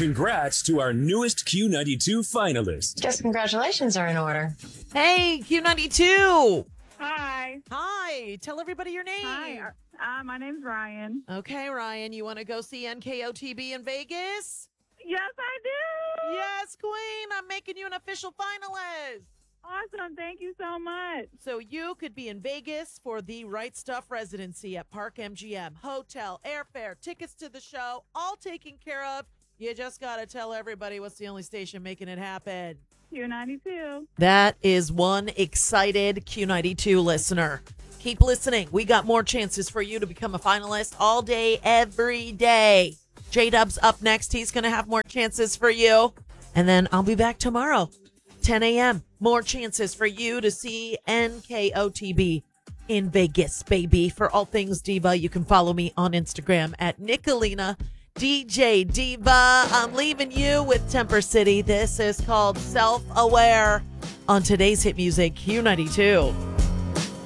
Congrats to our newest Q92 finalist. Guess congratulations are in order. Hey, Q92. Hi. Hi. Tell everybody your name. Hi. My name's Ryan. Okay, Ryan, you want to go see NKOTB in Vegas? Yes, I do. Yes, Queen. I'm making you an official finalist. Awesome. Thank you so much. So you could be in Vegas for the Right Stuff residency at Park MGM. Hotel, airfare, tickets to the show, all taken care of. You just got to tell everybody what's the only station making it happen. Q92. That is one excited Q92 listener. Keep listening. We got more chances for you to become a finalist all day, every day. J-Dub's up next. He's going to have more chances for you. And then I'll be back tomorrow, 10 a.m. More chances for you to see NKOTB in Vegas, baby. For all things Diva, you can follow me on Instagram at Nicolina DJ Diva. I'm leaving you with Temper City. This is called Self-Aware on today's hit music, Q92.